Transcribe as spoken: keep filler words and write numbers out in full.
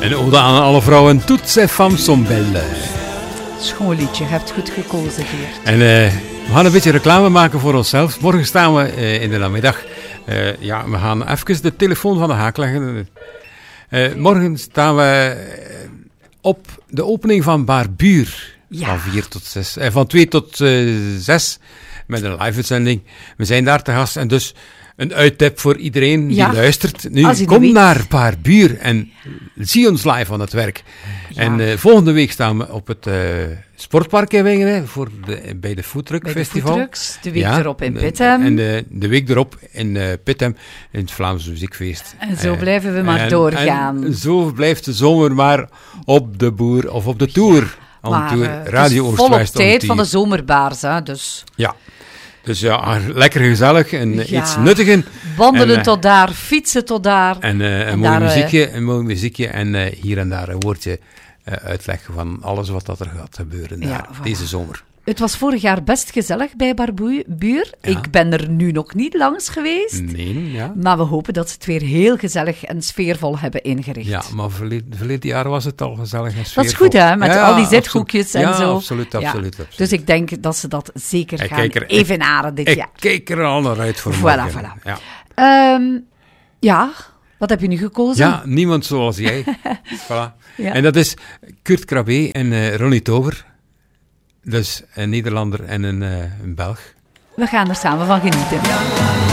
Een ode aan alle vrouwen, toutes ces femmes sont belles. Schoon liedje, je hebt goed gekozen, Geert. En uh, we gaan een beetje reclame maken voor onszelf. Morgen staan we uh, in de namiddag. Uh, ja, we gaan even de telefoon van de haak leggen. Uh, morgen staan we uh, op de opening van Barbuur. Ja. Van vier tot zes. Uh, van twee tot zes. Met een live-uitzending. We zijn daar te gast en dus een uittip voor iedereen die ja. luistert. Nu, kom naar Barbuur en zie ons live aan het werk. Ja. En uh, volgende week staan we op het uh, Sportpark in Wingeren voor de, bij de Foodtruck Festival. De Foodtrucks, de week ja, erop in Pittem. En de, de week erop in uh, Pittem, in het Vlaams Muziekfeest. En zo uh, blijven we maar en, doorgaan. En zo blijft de zomer maar op de boer of op de tour. Ja, maar, tour uh, Radio het is volop tijd die... van de zomerbaars, hè, dus... Ja. Dus ja, lekker gezellig en ja. iets nuttigen. Wandelen en, uh, tot daar, fietsen tot daar. En, uh, een, en mooi daar, muziekje, een mooi muziekje en uh, hier en daar een woordje uh, uitleggen van alles wat dat er gaat gebeuren ja, daar, voilà. deze zomer. Het was vorig jaar best gezellig bij Barbuur. Ja. Ik ben er nu nog niet langs geweest. Nee, ja. Maar we hopen dat ze het weer heel gezellig en sfeervol hebben ingericht. Ja, maar verleden, verleden jaar was het al gezellig en sfeervol. Dat is goed, hè? Met ja, al die zithoekjes en ja, zo. Absoluut, absoluut, ja, absoluut. Dus ik denk dat ze dat zeker ik gaan er, evenaren dit ik, jaar. Ik kijk er al naar uit voor voilà, morgen. Voilà. Ja. Um, ja, wat heb je nu gekozen? Ja, niemand zoals jij. Voilà. Ja. En dat is Kurt Krabbe en uh, Ronnie Tober. Dus een Nederlander en een, uh, een Belg. We gaan er samen van genieten.